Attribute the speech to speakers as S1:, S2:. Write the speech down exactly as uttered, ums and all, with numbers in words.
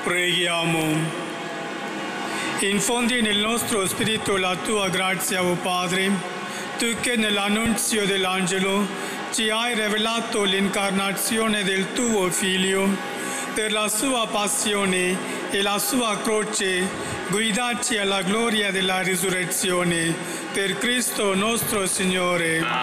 S1: Preghiamo. Infondi nel nostro spirito la tua grazia, o Padre, tu che nell'annunzio dell'angelo ci hai rivelato l'incarnazione del tuo Figlio. Per la sua passione e la sua croce, guidaci alla gloria della risurrezione. Per Cristo nostro Signore.